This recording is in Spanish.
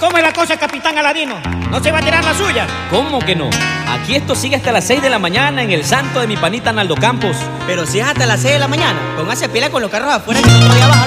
¿Cómo es la cosa, capitán Aladino? ¿No se va a tirar la suya? ¿Cómo que no? Aquí esto sigue hasta las 6 de la mañana en el santo de mi panita Naldo Campos. Pero si es hasta las 6 de la mañana, póngase pila con los carros afuera que no voy a bajar.